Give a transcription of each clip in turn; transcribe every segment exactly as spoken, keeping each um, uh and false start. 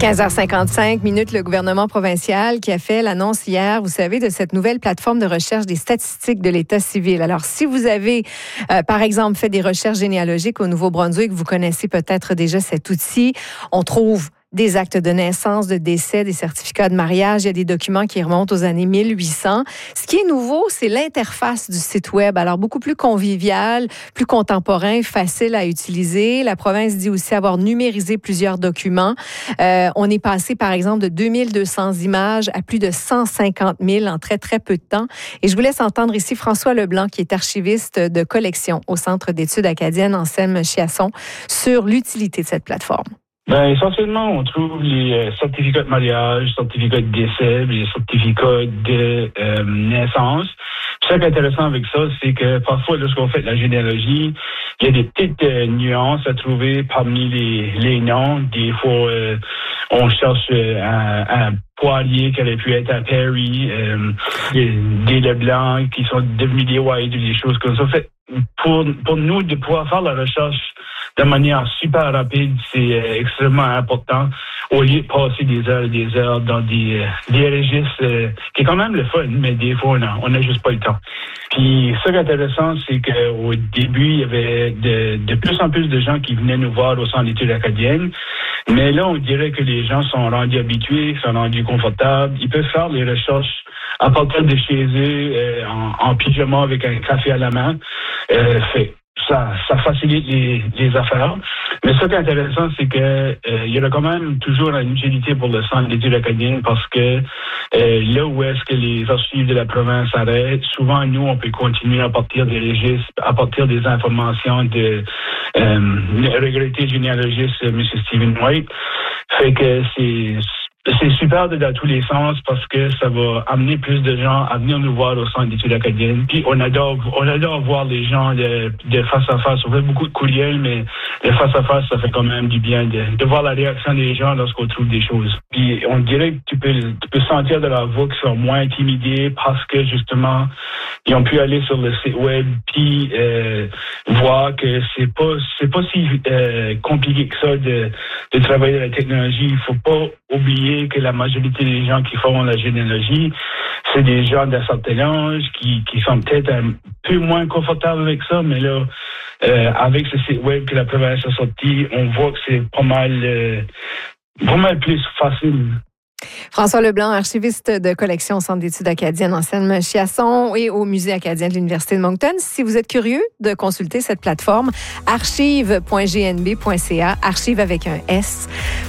quinze heures cinquante-cinq minutes, le gouvernement provincial qui a fait l'annonce hier, vous savez, de cette nouvelle plateforme de recherche des statistiques de l'État civil. Alors, si vous avez, euh, par exemple, fait des recherches généalogiques au Nouveau-Brunswick, vous connaissez peut-être déjà cet outil. On trouve des actes de naissance, de décès, des certificats de mariage. Il y a des documents qui remontent aux années mille huit cents. Ce qui est nouveau, c'est l'interface du site Web. Alors, beaucoup plus convivial, plus contemporain, facile à utiliser. La province dit aussi avoir numérisé plusieurs documents. Euh, on est passé, par exemple, de deux mille deux cents images à plus de cent cinquante mille en très, très peu de temps. Et je vous laisse entendre ici François Leblanc, qui est archiviste de collection au Centre d'études acadiennes Anselme-Chiasson, sur l'utilité de cette plateforme. Ben, essentiellement, on trouve les euh, certificats de mariage, certificats de décès, les certificats de euh, naissance. Ce qui est intéressant avec ça, c'est que parfois, lorsqu'on fait la généalogie, il y a des petites euh, nuances à trouver parmi les, les noms. Des fois, euh, on cherche euh, un, un Poirier qui aurait pu être à Perry, euh, des, des Leblanc qui sont devenus des White, des choses comme ça. Fait, pour, pour nous, de pouvoir faire la recherche de manière super rapide, c'est euh, extrêmement important, au lieu de passer des heures et des heures dans des, euh, des registres, euh, qui est quand même le fun, mais des fois, on n'a juste pas le temps. Puis, ce qui est intéressant, c'est qu'au début, il y avait de, de plus en plus de gens qui venaient nous voir au Centre d'études acadiennes, mais là, on dirait que les gens sont rendus habitués, sont rendus confortables, ils peuvent faire les recherches à partir de chez eux, euh, en, en pyjama avec un café à la main, euh, fait. Ça, ça facilite les, les affaires. Mais ce qui est intéressant, c'est que euh, il y aura quand même toujours une utilité pour le Centre d'études acadiennes parce que euh, là où est-ce que les archives de la province arrêtent, souvent, nous, on peut continuer à partir des registres, à partir des informations de euh, le regretté généalogiste M. Stephen White. Fait que c'est... C'est super de dans tous les sens parce que ça va amener plus de gens à venir nous voir au Centre d'études acadiennes. Puis on adore, on adore voir les gens de, de face à face. On fait beaucoup de courriels, mais de face à face, ça fait quand même du bien de, de voir la réaction des gens lorsqu'on trouve des choses. Puis on dirait que tu peux, tu peux sentir de leur voix qu'ils sont moins intimidés parce que justement, ils ont pu aller sur le site web puis euh, voir que c'est pas, c'est pas si euh, compliqué que ça de, de travailler la technologie. Il faut pas oublier que la majorité des gens qui font la généalogie, c'est des gens d'un certain âge qui, qui sont peut-être un peu moins confortables avec ça, mais là, euh, avec ce site web que la province a sorti, on voit que c'est pas mal, euh, pas mal plus facile. François Leblanc, archiviste de collection au Centre d'études acadiennes Anselme-Chiasson et au Musée acadien de l'Université de Moncton. Si vous êtes curieux de consulter cette plateforme, archive point g n b point c a, archive avec un S,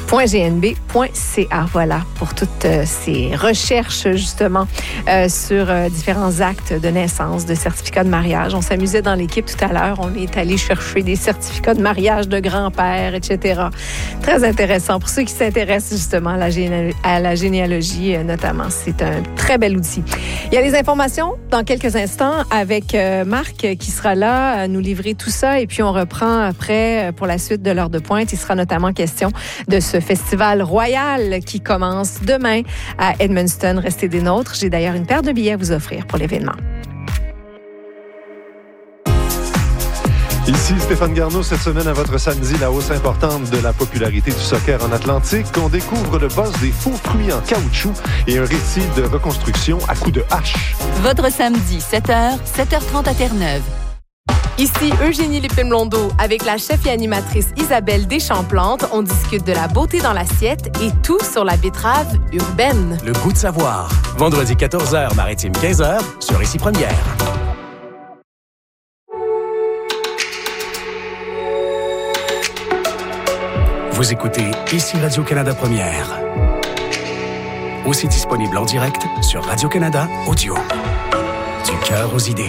.gnb.ca. Voilà, pour toutes euh, ces recherches, justement, euh, sur euh, différents actes de naissance, de certificats de mariage. On s'amusait dans l'équipe tout à l'heure. On est allé chercher des certificats de mariage de grand-père, et cetera. Très intéressant. Pour ceux qui s'intéressent, justement, à la, géné- à la généalogie, euh, notamment, c'est un très bel outil. Il y a les informations dans quelques instants avec euh, Marc qui sera là à nous livrer tout ça. Et puis, on reprend après pour la suite de l'heure de pointe. Il sera notamment question de ce festival royal qui commence demain à Edmundston. Restez des nôtres. J'ai d'ailleurs une paire de billets à vous offrir pour l'événement. Ici Stéphane Garneau, cette semaine à votre samedi, la hausse importante de la popularité du soccer en Atlantique. On découvre le boss des faux fruits en caoutchouc et un récit de reconstruction à coups de hache. Votre samedi, sept heures, sept heures trente à Terre-Neuve. Ici Eugénie Lépine-Blondeau. Avec la chef et animatrice Isabelle Deschamps-Plante, on discute de la beauté dans l'assiette et tout sur la betterave urbaine. Le goût de savoir. Vendredi quatorze heures, maritime quinze heures, sur Ici Première. Vous écoutez Ici Radio-Canada Première. Aussi disponible en direct sur Radio-Canada Audio. Du cœur aux idées.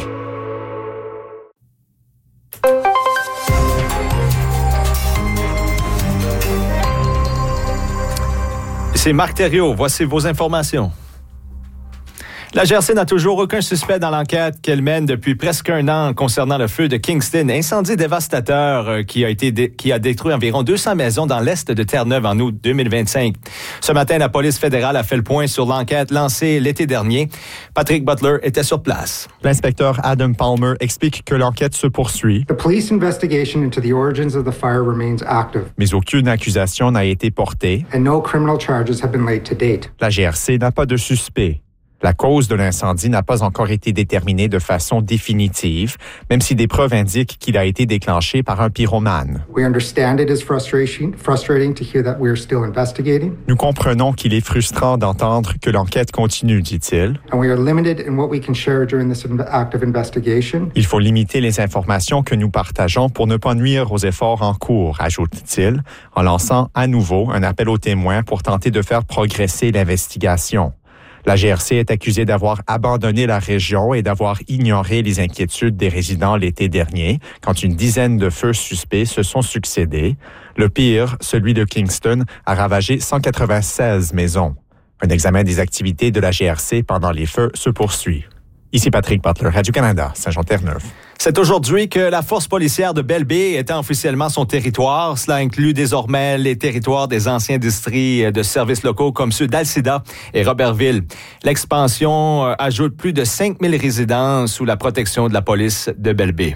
C'est Marc Thériault. Voici vos informations. La G R C n'a toujours aucun suspect dans l'enquête qu'elle mène depuis presque un an concernant le feu de Kingston, incendie dévastateur qui a été dé- qui a détruit environ deux cents maisons dans l'est de Terre-Neuve en août deux mille vingt-cinq. Ce matin, la police fédérale a fait le point sur l'enquête lancée l'été dernier. Patrick Butler était sur place. L'inspecteur Adam Palmer explique que l'enquête se poursuit. The police investigation into the origins of the fire remains active. Mais aucune accusation n'a été portée. And no criminal charges have been laid to date. La G R C n'a pas de suspect. La cause de l'incendie n'a pas encore été déterminée de façon définitive, même si des preuves indiquent qu'il a été déclenché par un pyromane. We understand it is frustrating, frustrating to hear that we are still investigating. Nous comprenons qu'il est frustrant d'entendre que l'enquête continue, dit-il. And we are limited in what we can share during this active investigation. Il faut limiter les informations que nous partageons pour ne pas nuire aux efforts en cours, ajoute-t-il, en lançant à nouveau un appel aux témoins pour tenter de faire progresser l'investigation. La G R C est accusée d'avoir abandonné la région et d'avoir ignoré les inquiétudes des résidents l'été dernier, quand une dizaine de feux suspects se sont succédés. Le pire, celui de Kingston, a ravagé cent quatre-vingt-seize maisons. Un examen des activités de la G R C pendant les feux se poursuit. Ici Patrick Butler, Radio-Canada, Saint-Jean-Terre-Neuve. C'est aujourd'hui que la force policière de Belle-Baie étend officiellement son territoire. Cela inclut désormais les territoires des anciens districts de services locaux comme ceux d'Alcida et Robertville. L'expansion ajoute plus de cinq mille résidents sous la protection de la police de Belle-Baie.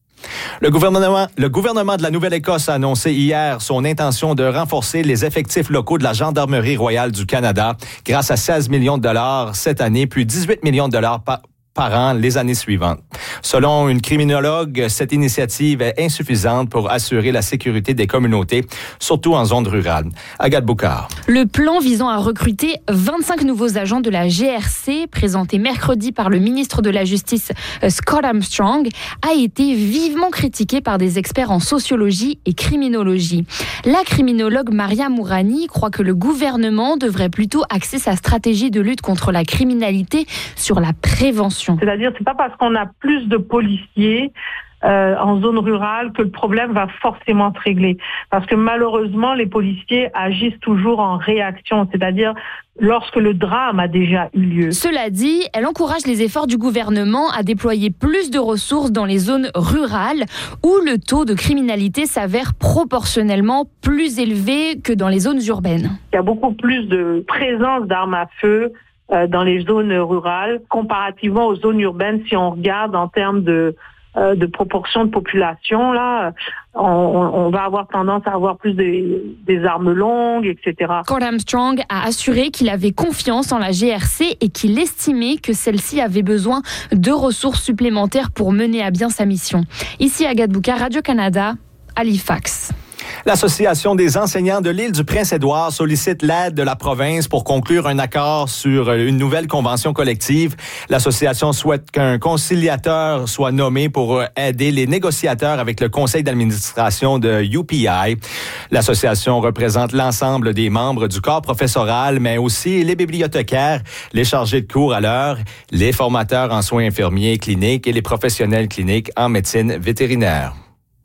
Le gouvernement, le gouvernement de la Nouvelle-Écosse a annoncé hier son intention de renforcer les effectifs locaux de la Gendarmerie royale du Canada grâce à seize millions de dollars cette année, puis dix-huit millions de dollars par par an les années suivantes. Selon une criminologue, cette initiative est insuffisante pour assurer la sécurité des communautés, surtout en zone rurale. Agathe Boucard. Le plan visant à recruter vingt-cinq nouveaux agents de la G R C, présenté mercredi par le ministre de la Justice Scott Armstrong, a été vivement critiqué par des experts en sociologie et criminologie. La criminologue Maria Mourani croit que le gouvernement devrait plutôt axer sa stratégie de lutte contre la criminalité sur la prévention. C'est-à-dire, c'est pas parce qu'on a plus de policiers euh, en zone rurale que le problème va forcément se régler. Parce que malheureusement, les policiers agissent toujours en réaction, c'est-à-dire lorsque le drame a déjà eu lieu. Cela dit, elle encourage les efforts du gouvernement à déployer plus de ressources dans les zones rurales où le taux de criminalité s'avère proportionnellement plus élevé que dans les zones urbaines. Il y a beaucoup plus de présence d'armes à feu dans les zones rurales, comparativement aux zones urbaines, si on regarde en termes de, euh, de proportion de population, là, on, on va avoir tendance à avoir plus des, des armes longues, et cetera. Scott Armstrong a assuré qu'il avait confiance en la G R C et qu'il estimait que celle-ci avait besoin de ressources supplémentaires pour mener à bien sa mission. Ici, Agathe Boucard, Radio-Canada, Halifax. L'Association des enseignants de l'île du Prince-Édouard sollicite l'aide de la province pour conclure un accord sur une nouvelle convention collective. L'association souhaite qu'un conciliateur soit nommé pour aider les négociateurs avec le conseil d'administration de U P I. L'association représente l'ensemble des membres du corps professoral, mais aussi les bibliothécaires, les chargés de cours à l'heure, les formateurs en soins infirmiers cliniques et les professionnels cliniques en médecine vétérinaire.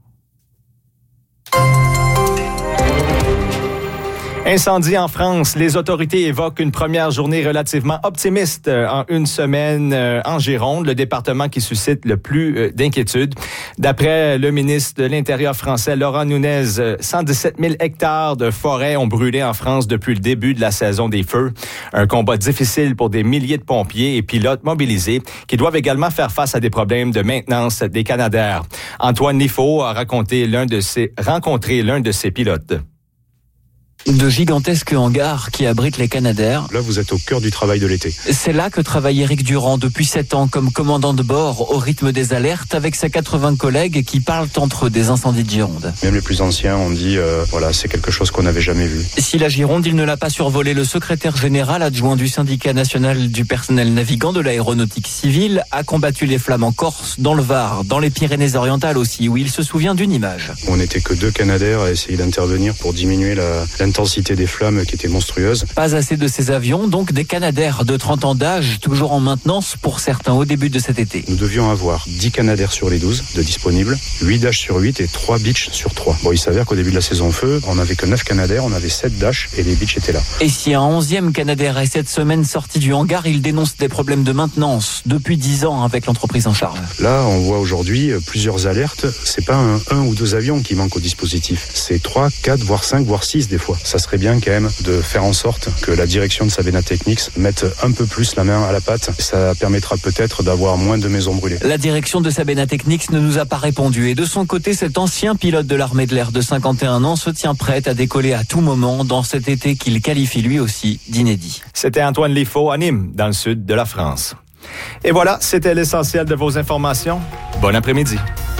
Incendie en France. Les autorités évoquent une première journée relativement optimiste en une semaine en Gironde, le département qui suscite le plus d'inquiétude. D'après le ministre de l'Intérieur français, Laurent Nunez, cent dix-sept mille hectares de forêts ont brûlé en France depuis le début de la saison des feux. Un combat difficile pour des milliers de pompiers et pilotes mobilisés qui doivent également faire face à des problèmes de maintenance des canadaires. Antoine Nifo a raconté l'un de ses, rencontré l'un de ses pilotes. De gigantesques hangars qui abritent les Canadair. Là, vous êtes au cœur du travail de l'été. C'est là que travaille Éric Durand depuis sept ans comme commandant de bord au rythme des alertes avec ses quatre-vingts collègues qui parlent entre eux des incendies de Gironde. Même les plus anciens ont dit, euh, voilà, c'est quelque chose qu'on n'avait jamais vu. Si la Gironde, il ne l'a pas survolé. Le secrétaire général adjoint du syndicat national du personnel navigant de l'aéronautique civile a combattu les flammes en Corse, dans le Var, dans les Pyrénées-Orientales aussi, où il se souvient d'une image. On n'était que deux Canadair à essayer d'intervenir pour diminuer la, l'intensité l'intensité des flammes qui était monstrueuse. Pas assez de ces avions, donc des Canadair de trente ans d'âge, toujours en maintenance pour certains au début de cet été. Nous devions avoir dix Canadair sur les douze de disponibles, huit Dash sur huit et trois Beech sur trois. Bon, il s'avère qu'au début de la saison feu, on n'avait que neuf Canadair, on avait sept Dash et les Beech étaient là. Et si un onzième Canadair est cette semaine sorti du hangar, il dénonce des problèmes de maintenance depuis dix ans avec l'entreprise en charge. Là, on voit aujourd'hui plusieurs alertes. C'est pas un, un ou deux avions qui manquent au dispositif. C'est trois, quatre, voire cinq, voire six des fois. Ça serait bien quand même de faire en sorte que la direction de Sabena Technics mette un peu plus la main à la pâte. Ça permettra peut-être d'avoir moins de maisons brûlées. La direction de Sabena Technics ne nous a pas répondu. Et de son côté, cet ancien pilote de l'armée de l'air de cinquante et un ans se tient prêt à décoller à tout moment dans cet été qu'il qualifie lui aussi d'inédit. C'était Antoine Liffaut à Nîmes, dans le sud de la France. Et voilà, c'était l'essentiel de vos informations. Bon après-midi.